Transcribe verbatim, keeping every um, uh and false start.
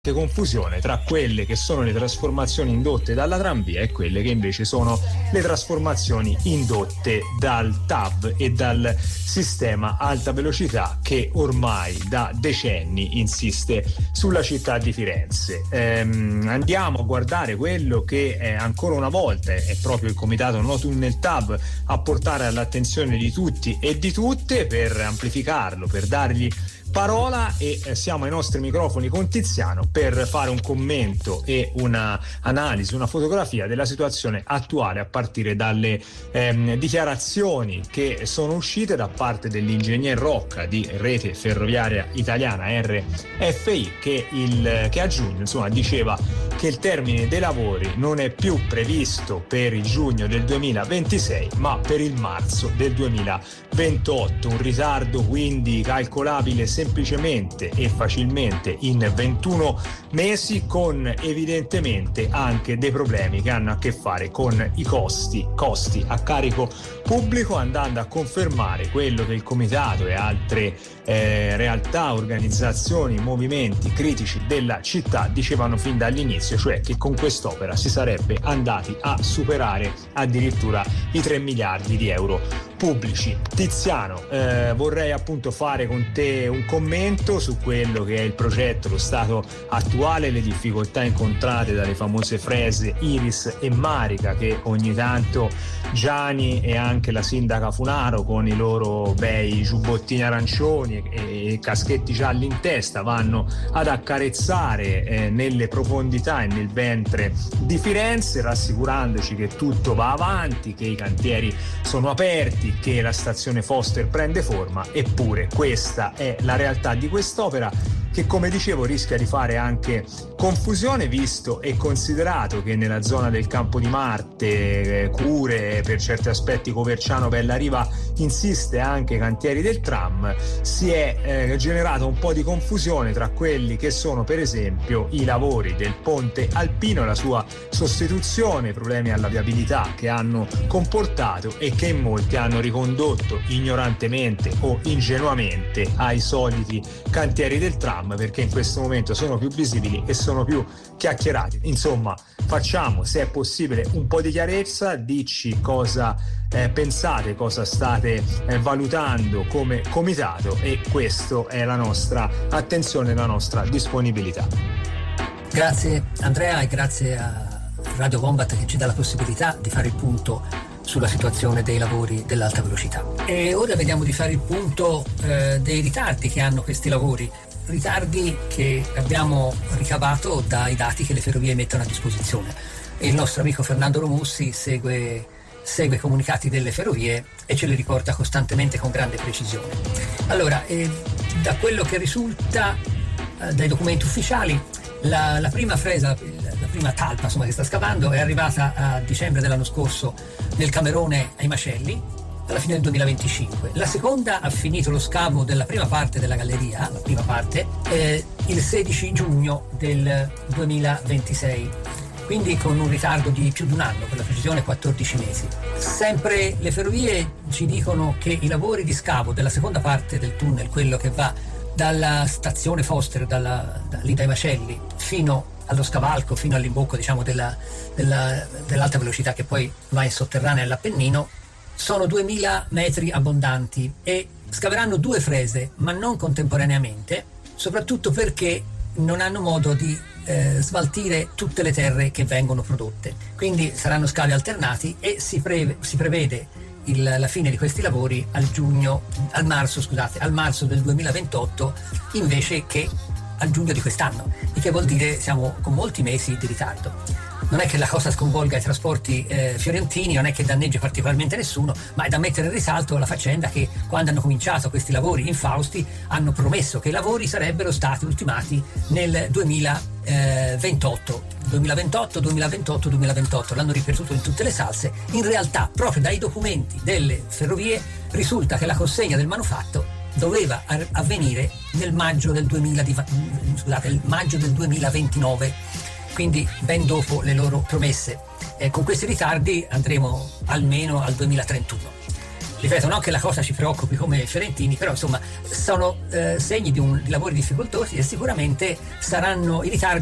confusione tra quelle che sono le trasformazioni indotte dalla tranvia e quelle che invece sono le trasformazioni indotte dal T A V e dal sistema alta velocità che ormai da decenni insiste sulla città di Firenze. Ehm, andiamo a guardare quello che è, ancora una volta è proprio il comitato No Tunnel T A V a portare all'attenzione di tutti e di tutte per amplificarlo, per dargli parola, e eh, siamo ai nostri microfoni con Tiziano per fare un commento e una analisi, una fotografia della situazione attuale a partire dalle ehm, dichiarazioni che sono uscite da parte dell'ingegner Rocca di Rete Ferroviaria Italiana R F I che, il, che a giugno insomma diceva che il termine dei lavori non è più previsto per il giugno del duemilaventisei ma per il marzo del duemilaventotto, un ritardo quindi calcolabile semplicemente e facilmente in ventuno mesi, con evidentemente anche dei problemi che hanno a che fare con i costi costi a carico pubblico, andando a confermare quello che il comitato e altre eh, realtà, organizzazioni, movimenti critici della città dicevano fin dall'inizio, cioè che con quest'opera si sarebbe andati a superare addirittura i tre miliardi di euro pubblici. Tiziano, eh, vorrei appunto fare con te un commento su quello che è il progetto, lo stato attuale, le difficoltà incontrate dalle famose frese Iris e Marica che ogni tanto Gianni e anche la sindaca Funaro con i loro bei giubbottini arancioni e, e caschetti gialli in testa vanno ad accarezzare eh, nelle profondità e nel ventre di Firenze, rassicurandoci che tutto va avanti, che i cantieri sono aperti, che la stazione Foster prende forma. Eppure questa è la realtà di quest'opera che, come dicevo, rischia di fare anche confusione, visto e considerato che nella zona del Campo di Marte, eh, Cure, per certi aspetti Coverciano, Bellariva insiste anche cantieri del tram. Si è eh, generato un po' di confusione tra quelli che sono per esempio i lavori del ponte alpino, la sua sostituzione, problemi alla viabilità che hanno comportato e che in molti hanno ricondotto ignorantemente o ingenuamente ai soliti cantieri del tram, perché in questo momento sono più visibili e sono più chiacchierati. Insomma, facciamo, se è possibile, un po' di chiarezza, dici cosa eh, pensate, cosa state eh, valutando come comitato, e questo è la nostra attenzione, la nostra disponibilità. Grazie Andrea e grazie a Radio Combat che ci dà la possibilità di fare il punto sulla situazione dei lavori dell'alta velocità. E ora vediamo di fare il punto eh, dei ritardi che hanno questi lavori, ritardi che abbiamo ricavato dai dati che le ferrovie mettono a disposizione. Il nostro amico Fernando Romussi segue, segue i comunicati delle ferrovie e ce li riporta costantemente con grande precisione. Allora, eh, da quello che risulta eh, dai documenti ufficiali, la, la prima fresa, la prima talpa insomma, che sta scavando è arrivata a dicembre dell'anno scorso nel Camerone ai Macelli, alla fine del duemilaventicinque. La seconda ha finito lo scavo della prima parte della galleria, la prima parte, eh, il sedici giugno del duemilaventisei, quindi con un ritardo di più di un anno, per la precisione quattordici mesi. Sempre le ferrovie ci dicono che i lavori di scavo della seconda parte del tunnel, quello che va dalla stazione Foster, dalla, da lì dai Macelli, fino allo scavalco, fino all'imbocco diciamo della, della, dell'alta velocità che poi va in sotterranea all'Appennino, sono duemila metri abbondanti e scaveranno due frese, ma non contemporaneamente, soprattutto perché non hanno modo di eh, smaltire tutte le terre che vengono prodotte. Quindi saranno scavi alternati e si, pre- si prevede il, la fine di questi lavori al giugno, al marzo, scusate, al marzo del duemilaventotto invece che al giugno di quest'anno, il che vuol dire siamo con molti mesi di ritardo. Non è che la cosa sconvolga i trasporti eh, fiorentini, non è che danneggia particolarmente nessuno, ma è da mettere in risalto la faccenda che quando hanno cominciato questi lavori infausti hanno promesso che i lavori sarebbero stati ultimati nel duemilaventotto, duemilaventotto, duemilaventotto, duemilaventotto, l'hanno ripetuto in tutte le salse. In realtà proprio dai documenti delle ferrovie risulta che la consegna del manufatto doveva avvenire nel maggio del, duemila, scusate, il maggio del duemilaventinove, quindi ben dopo le loro promesse. Eh, con questi ritardi andremo almeno al duemilatrentuno. Ripeto, non che la cosa ci preoccupi come fiorentini, però insomma sono eh, segni di, un, di lavori difficoltosi e sicuramente saranno i ritardi